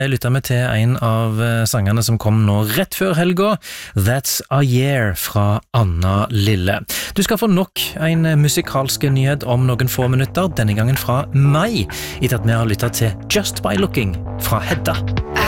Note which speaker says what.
Speaker 1: Jeg lyttet meg til en av sangene som kom nå rett før helga, That's a Year fra Anna Lille. Du skal få nok en musikalsk nyhet om noen få minutter, denne gangen fra meg, etter at vi har lyttet til Just By Looking fra Hedda.